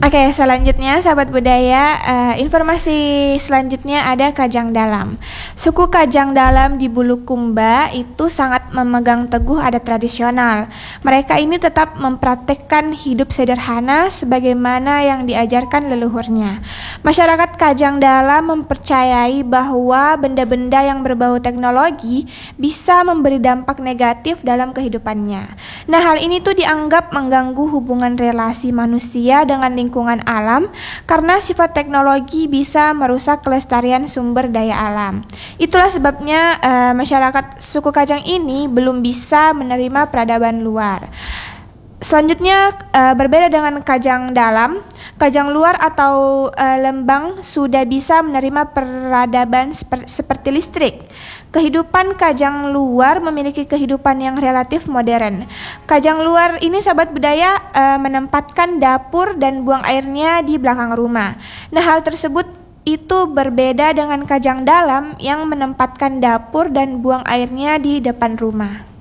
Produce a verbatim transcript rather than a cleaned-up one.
Oke, selanjutnya sahabat budaya, eh, informasi selanjutnya ada Kajang Dalam. Suku Kajang Dalam di Bulukumba itu sangat memegang teguh adat tradisional. Mereka ini tetap mempraktekkan hidup sederhana sebagaimana yang diajarkan leluhurnya. Masyarakat Kajang Dalam mempercayai bahwa benda-benda yang berbau teknologi bisa memberi dampak negatif dalam kehidupannya. Nah, hal ini tuh dianggap mengganggu hubungan relasi manusia dengan lingkungan lingkungan alam karena sifat teknologi bisa merusak kelestarian sumber daya alam. Itulah sebabnya uh, masyarakat suku Kajang ini belum bisa menerima peradaban luar. Selanjutnya uh, berbeda dengan Kajang Dalam, Kajang Luar atau uh, Lembang sudah bisa menerima peradaban seper- seperti listrik. Kehidupan Kajang Luar memiliki kehidupan yang relatif modern. Kajang Luar ini sahabat budaya uh, menempatkan dapur dan buang airnya di belakang rumah. Nah, hal tersebut itu berbeda dengan Kajang Dalam yang menempatkan dapur dan buang airnya di depan rumah.